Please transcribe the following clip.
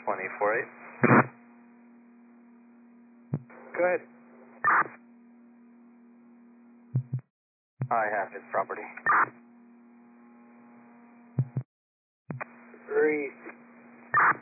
2048. Go ahead. I have his property. 3